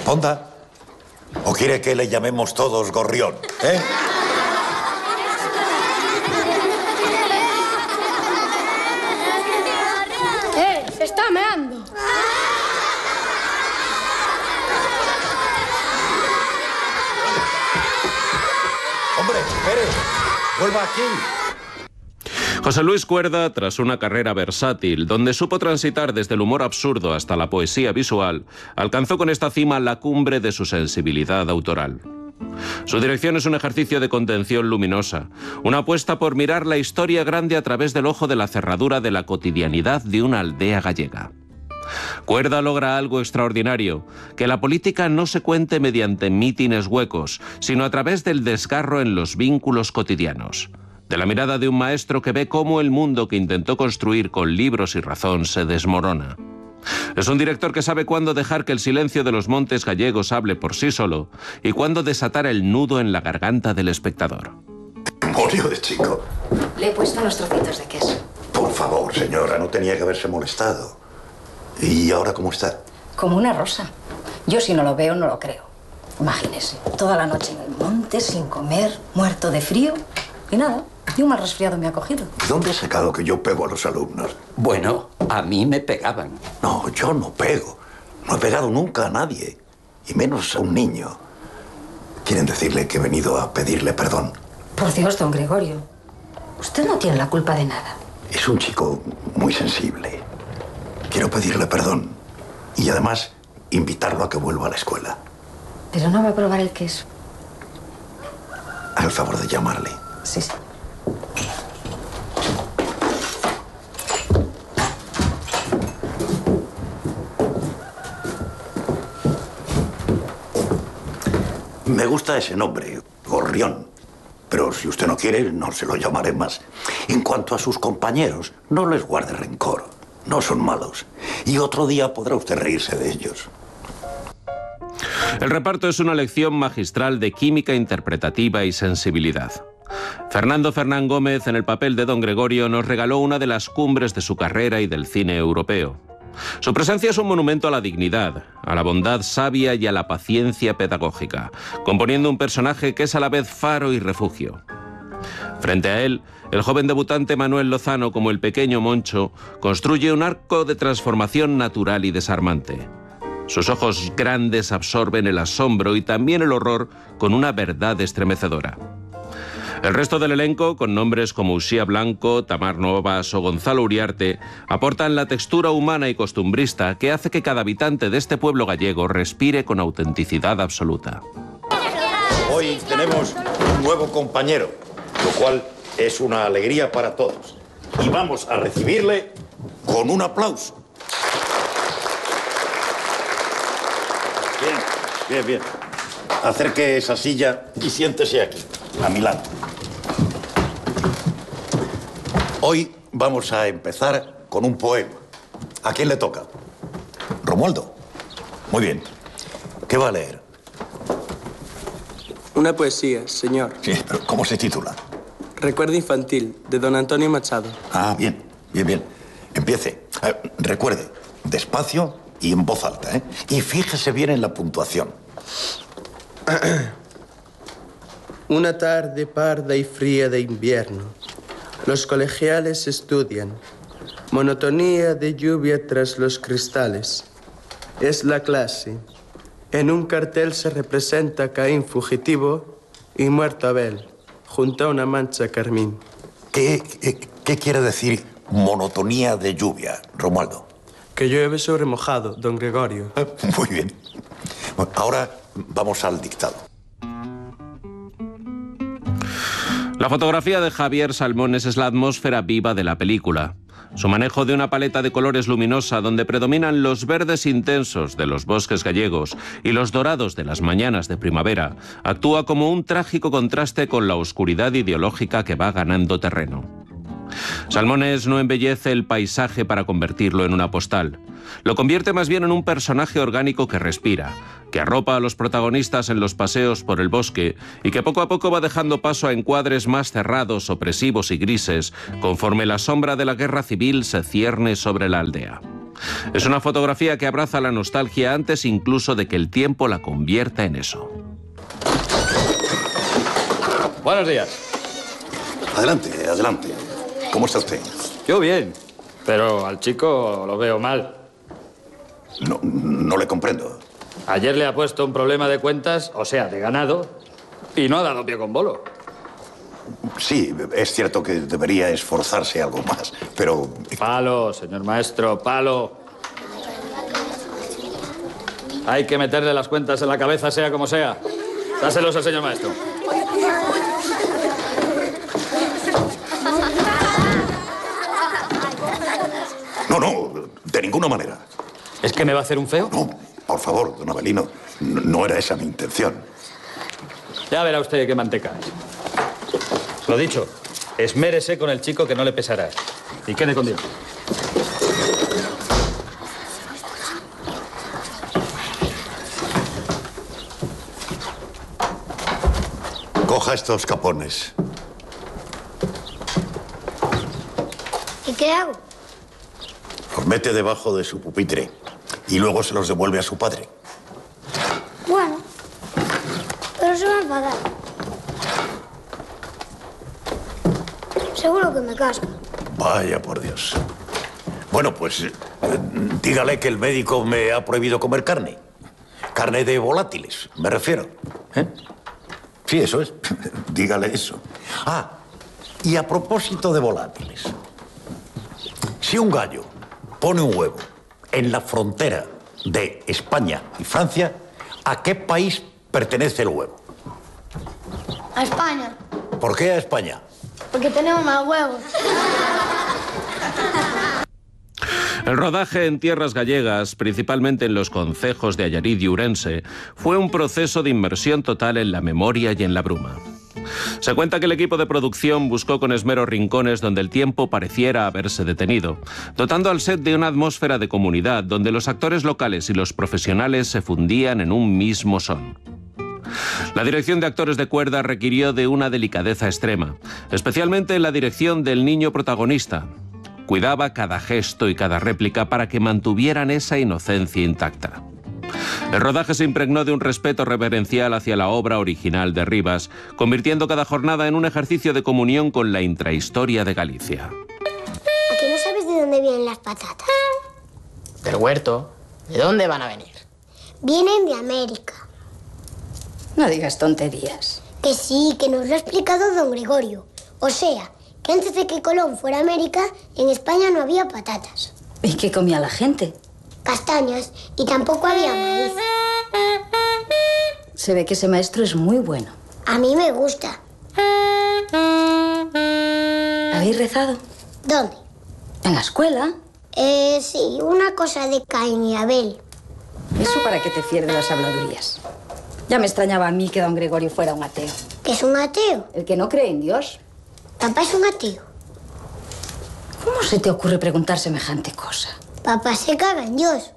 ¿Responda? ¿O quiere que le llamemos todos Gorrión? ¿Eh? Se está meando. Hombre, espere. Vuelva aquí. José Luis Cuerda, tras una carrera versátil, donde supo transitar desde el humor absurdo hasta la poesía visual, alcanzó con esta cima la cumbre de su sensibilidad autoral. Su dirección es un ejercicio de contención luminosa, una apuesta por mirar la historia grande a través del ojo de la cerradura de la cotidianidad de una aldea gallega. Cuerda logra algo extraordinario, que la política no se cuente mediante mítines huecos, sino a través del desgarro en los vínculos cotidianos. De la mirada de un maestro que ve cómo el mundo que intentó construir con libros y razón se desmorona. Es un director que sabe cuándo dejar que el silencio de los montes gallegos hable por sí solo y cuándo desatar el nudo en la garganta del espectador. Morio de chico. Le he puesto unos trocitos de queso. Por favor, señora, no tenía que haberse molestado. ¿Y ahora cómo está? Como una rosa. Yo si no lo veo, no lo creo. Imagínese, toda la noche en el monte, sin comer, muerto de frío. Y nada, ni un mal resfriado me ha cogido. ¿Dónde he sacado que yo pego a los alumnos? Bueno, a mí me pegaban. No, yo no pego. No he pegado nunca a nadie. Y menos a un niño. ¿Quieren decirle que he venido a pedirle perdón? Por Dios, don Gregorio. Usted no tiene la culpa de nada. Es un chico muy sensible. Quiero pedirle perdón. Y además, invitarlo a que vuelva a la escuela. Pero no va a probar el queso. Haga el favor de llamarle. Sí, sí. Me gusta ese nombre, Gorrión. Pero si usted no quiere, no se lo llamaré más. En cuanto a sus compañeros, no les guarde rencor. No son malos. Y otro día podrá usted reírse de ellos. El reparto es una lección magistral de química interpretativa y sensibilidad. Fernando Fernán Gómez, en el papel de don Gregorio, nos regaló una de las cumbres de su carrera y del cine europeo. Su presencia es un monumento a la dignidad, a la bondad sabia y a la paciencia pedagógica, componiendo un personaje que es a la vez faro y refugio. Frente a él, el joven debutante Manuel Lozano, como el pequeño Moncho, construye un arco de transformación natural y desarmante. Sus ojos grandes absorben el asombro y también el horror con una verdad estremecedora. El resto del elenco, con nombres como Uxía Blanco, Tamar Novas o Gonzalo Uriarte, aportan la textura humana y costumbrista que hace que cada habitante de este pueblo gallego respire con autenticidad absoluta. Hoy tenemos un nuevo compañero, lo cual es una alegría para todos. Y vamos a recibirle con un aplauso. Bien, bien, bien. Acerque esa silla y siéntese aquí, a mi lado. Hoy vamos a empezar con un poema. ¿A quién le toca? Romualdo. Muy bien. ¿Qué va a leer? Una poesía, señor. Sí, pero ¿cómo se titula? Recuerdo infantil, de don Antonio Machado. Ah, bien, bien, bien. Empiece. Recuerde, despacio y en voz alta, ¿eh? Y fíjese bien en la puntuación. Una tarde parda y fría de invierno. Los colegiales estudian. Monotonía de lluvia tras los cristales. Es la clase. En un cartel se representa Caín fugitivo y muerto Abel, junto a una mancha carmín. ¿Qué quiere decir monotonía de lluvia, Romualdo? Que llueve sobre mojado, don Gregorio. Muy bien. Bueno, ahora vamos al dictado. La fotografía de Javier Salmones es la atmósfera viva de la película. Su manejo de una paleta de colores luminosa donde predominan los verdes intensos de los bosques gallegos y los dorados de las mañanas de primavera actúa como un trágico contraste con la oscuridad ideológica que va ganando terreno. Salmones no embellece el paisaje para convertirlo en una postal. Lo convierte más bien en un personaje orgánico que respira, que arropa a los protagonistas en los paseos por el bosque y que poco a poco va dejando paso a encuadres más cerrados, opresivos y grises, conforme la sombra de la guerra civil se cierne sobre la aldea. Es una fotografía que abraza la nostalgia antes incluso de que el tiempo la convierta en eso. Buenos días. Adelante, adelante. ¿Cómo está usted? Yo bien, pero al chico lo veo mal. No le comprendo. Ayer le ha puesto un problema de cuentas, o sea, de ganado, y no ha dado pie con bolo. Sí, es cierto que debería esforzarse algo más, pero... Palo, señor maestro, palo. Hay que meterle las cuentas en la cabeza, sea como sea. Dáselos al señor maestro. No, de ninguna manera. ¿Es que me va a hacer un feo? No, por favor, don Avelino, no era esa mi intención. Ya verá usted qué manteca es. Lo dicho, esmérese con el chico que no le pesará. Y quede con Dios. Coja estos capones. ¿Y qué hago? Los mete debajo de su pupitre y luego se los devuelve a su padre. Bueno, pero se va a enfadar. Seguro que me casca. Vaya por Dios. Bueno, pues dígale que el médico me ha prohibido comer carne. Carne de volátiles, me refiero. Sí, eso es. Dígale eso. Ah, y a propósito de volátiles. Si un gallo pone un huevo en la frontera de España y Francia, ¿a qué país pertenece el huevo? A España, ¿Por qué a España? porque tenemos más huevos. El rodaje en tierras gallegas, principalmente en los concejos de Allariz y Ourense, fue un proceso de inmersión total en la memoria y en la bruma. Se cuenta que el equipo de producción buscó con esmero rincones donde el tiempo pareciera haberse detenido, dotando al set de una atmósfera de comunidad donde los actores locales y los profesionales se fundían en un mismo son. La dirección de actores de cuerda requirió de una delicadeza extrema, especialmente en la dirección del niño protagonista. Cuidaba cada gesto y cada réplica para que mantuvieran esa inocencia intacta. El rodaje se impregnó de un respeto reverencial hacia la obra original de Rivas, convirtiendo cada jornada en un ejercicio de comunión con la intrahistoria de Galicia. ¿A que no sabes de dónde vienen las patatas? Del huerto. ¿De dónde van a venir? Vienen de América. No digas tonterías. Que sí, que nos lo ha explicado don Gregorio. O sea, que antes de que Colón fuera a América, en España no había patatas. ¿Y qué comía la gente? Castañas y tampoco había maíz. Se ve que ese maestro es muy bueno. A mí me gusta. ¿Habéis rezado? ¿Dónde? ¿En la escuela? Sí, una cosa de Caín y Abel. Eso para que te fíes de las habladurías. Ya me extrañaba a mí que don Gregorio fuera un ateo. ¿Que es un ateo? El que no cree en Dios. Papá es un ateo. ¿Cómo se te ocurre preguntar semejante cosa? Papá se caga en Dios.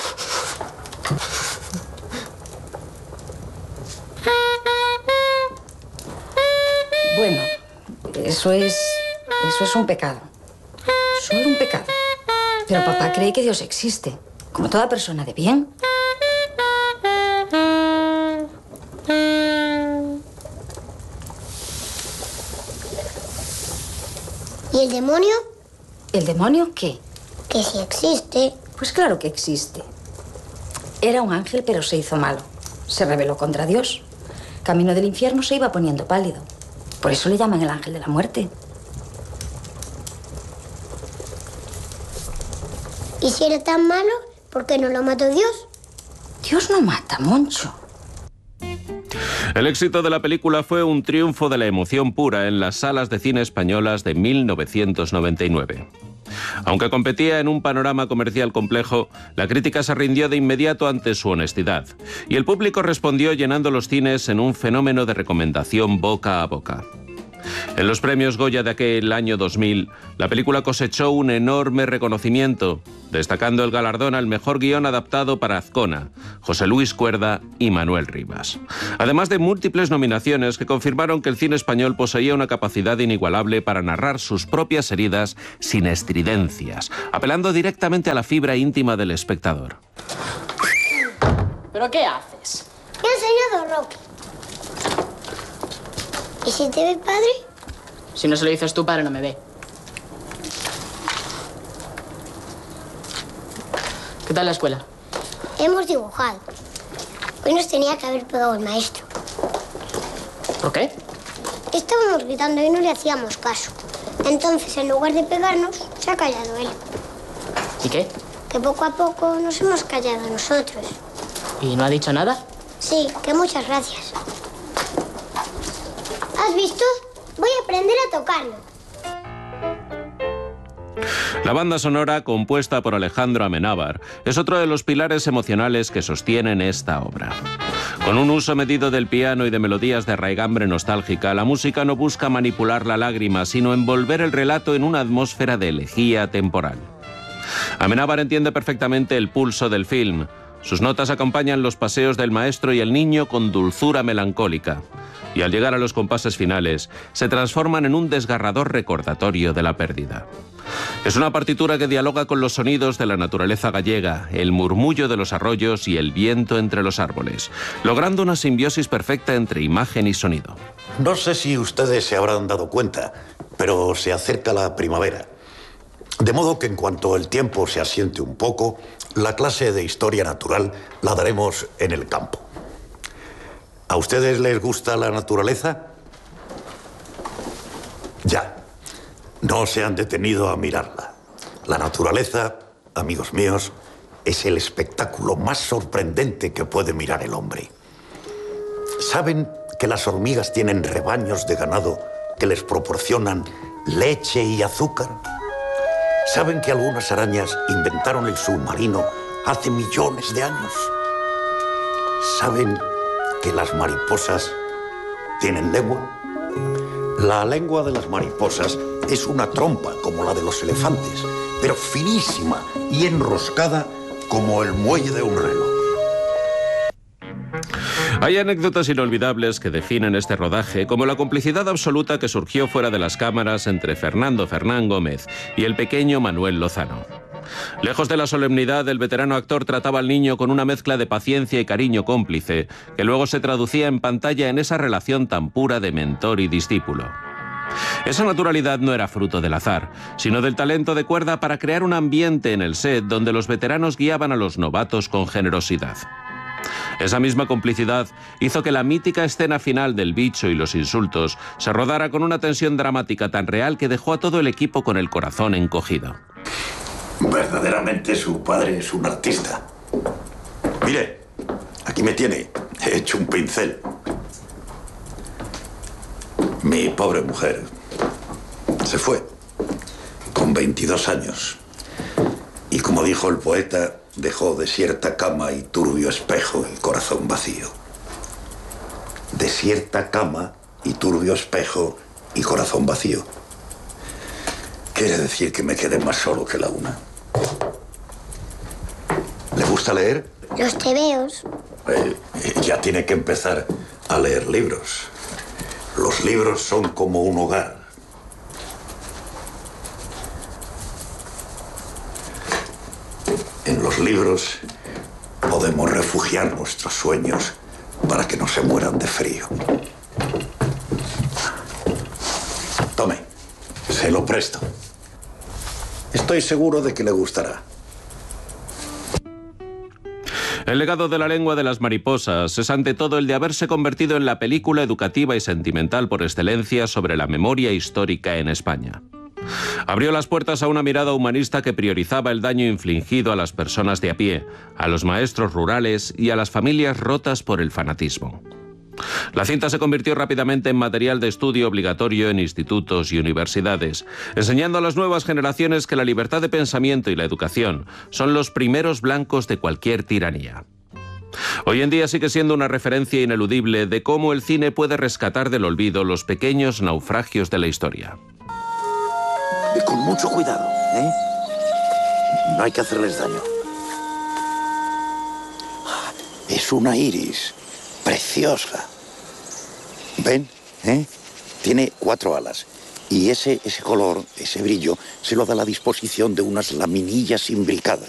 Bueno, eso es un pecado. Solo un pecado. Pero papá cree que Dios existe, como toda persona de bien. ¿Y el demonio? ¿El demonio qué? Que sí existe. Pues claro que existe. Era un ángel, pero se hizo malo. Se rebeló contra Dios. Camino del infierno se iba poniendo pálido. Por eso le llaman el ángel de la muerte. ¿Y si era tan malo, por qué no lo mató Dios? Dios no mata, Moncho. El éxito de la película fue un triunfo de la emoción pura en las salas de cine españolas de 1999. Aunque competía en un panorama comercial complejo, la crítica se rindió de inmediato ante su honestidad, y el público respondió llenando los cines en un fenómeno de recomendación boca a boca. En los premios Goya de aquel año 2000, la película cosechó un enorme reconocimiento, destacando el galardón al mejor guión adaptado para Azcona, José Luis Cuerda y Manuel Rivas. Además de múltiples nominaciones que confirmaron que el cine español poseía una capacidad inigualable para narrar sus propias heridas sin estridencias, apelando directamente a la fibra íntima del espectador. ¿Pero qué haces? Me ha enseñado Rocky. ¿Y si te ve padre? Si no se lo dices tu padre, no me ve. ¿Qué tal la escuela? Hemos dibujado. Hoy nos tenía que haber pegado el maestro. ¿Por qué? Estábamos gritando y no le hacíamos caso. Entonces, en lugar de pegarnos, se ha callado él. ¿Y qué? Que poco a poco nos hemos callado nosotros. ¿Y no ha dicho nada? Sí, que muchas gracias. ¿Has visto? Voy a aprender a tocarlo. La banda sonora, compuesta por Alejandro Amenábar, es otro de los pilares emocionales que sostienen esta obra. Con un uso medido del piano y de melodías de raigambre nostálgica, la música no busca manipular la lágrima, sino envolver el relato en una atmósfera de elegía temporal. Amenábar entiende perfectamente el pulso del film. Sus notas acompañan los paseos del maestro y el niño con dulzura melancólica. Y al llegar a los compases finales, se transforman en un desgarrador recordatorio de la pérdida. Es una partitura que dialoga con los sonidos de la naturaleza gallega, el murmullo de los arroyos y el viento entre los árboles, logrando una simbiosis perfecta entre imagen y sonido. No sé si ustedes se habrán dado cuenta, pero se acerca la primavera. De modo que en cuanto el tiempo se asiente un poco, la clase de historia natural la daremos en el campo. ¿A ustedes les gusta la naturaleza? Ya. No se han detenido a mirarla. La naturaleza, amigos míos, es el espectáculo más sorprendente que puede mirar el hombre. ¿Saben que las hormigas tienen rebaños de ganado que les proporcionan leche y azúcar? ¿Saben que algunas arañas inventaron el submarino hace millones de años? ¿Saben que las mariposas tienen lengua? La lengua de las mariposas es una trompa como la de los elefantes, pero finísima y enroscada como el muelle de un reloj. Hay anécdotas inolvidables que definen este rodaje, como la complicidad absoluta que surgió fuera de las cámaras entre Fernando Fernán Gómez y el pequeño Manuel Lozano. Lejos de la solemnidad, el veterano actor trataba al niño con una mezcla de paciencia y cariño cómplice, que luego se traducía en pantalla en esa relación tan pura de mentor y discípulo. Esa naturalidad no era fruto del azar, sino del talento de Cuerda para crear un ambiente en el set donde los veteranos guiaban a los novatos con generosidad. Esa misma complicidad hizo que la mítica escena final del bicho y los insultos se rodara con una tensión dramática tan real que dejó a todo el equipo con el corazón encogido. Verdaderamente su padre es un artista. Mire, aquí me tiene, he hecho un pincel. Mi pobre mujer se fue con 22 años. Y como dijo el poeta, dejó desierta cama y turbio espejo y corazón vacío. Desierta cama y turbio espejo y corazón vacío. Quiere decir que me quedé más solo que la una. ¿Le gusta leer? Los tebeos. Ya tiene que empezar a leer libros. Los libros son como un hogar. En los libros podemos refugiar nuestros sueños para que no se mueran de frío. Tome, se lo presto. Estoy seguro de que le gustará. El legado de La lengua de las mariposas es ante todo el de haberse convertido en la película educativa y sentimental por excelencia sobre la memoria histórica en España. Abrió las puertas a una mirada humanista que priorizaba el daño infligido a las personas de a pie, a los maestros rurales y a las familias rotas por el fanatismo. La cinta se convirtió rápidamente en material de estudio obligatorio en institutos y universidades, enseñando a las nuevas generaciones que la libertad de pensamiento y la educación son los primeros blancos de cualquier tiranía. Hoy en día sigue siendo una referencia ineludible de cómo el cine puede rescatar del olvido los pequeños naufragios de la historia. Y con mucho cuidado, ¿eh? No hay que hacerles daño. Es una iris preciosa. ¿Ven? ¿Eh? Tiene 4 alas. Y ese color, ese brillo, se lo da la disposición de unas laminillas imbricadas.